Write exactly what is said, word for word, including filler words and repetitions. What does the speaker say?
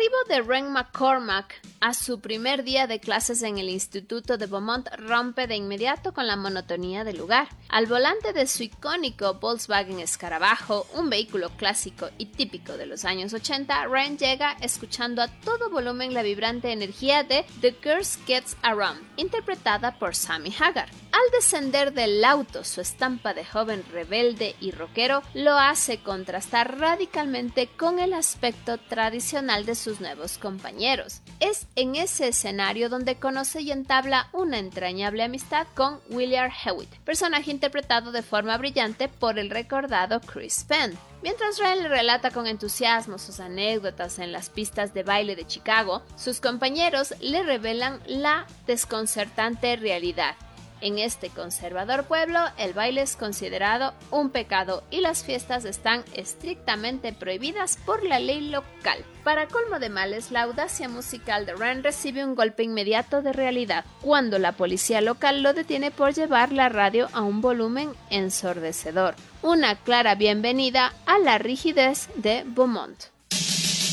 arribo de Ren McCormack a su primer día de clases en el Instituto de Beaumont rompe de inmediato con la monotonía del lugar. Al volante de su icónico Volkswagen Escarabajo, un vehículo clásico y típico de los años ochenta, Ren llega escuchando a todo volumen la vibrante energía de The Girls Gets Around, interpretada por Sammy Hagar. Al descender del auto, su estampa de joven rebelde y rockero lo hace contrastar radicalmente con el aspecto tradicional de sus nuevos compañeros. Es en ese escenario donde conoce y entabla una entrañable amistad con William Hewitt, personaje interpretado de forma brillante por el recordado Chris Penn. Mientras Ren le relata con entusiasmo sus anécdotas en las pistas de baile de Chicago, sus compañeros le revelan la desconcertante realidad. En este conservador pueblo, el baile es considerado un pecado y las fiestas están estrictamente prohibidas por la ley local. Para colmo de males, la audacia musical de Ren recibe un golpe inmediato de realidad, cuando la policía local lo detiene por llevar la radio a un volumen ensordecedor. Una clara bienvenida a la rigidez de Beaumont.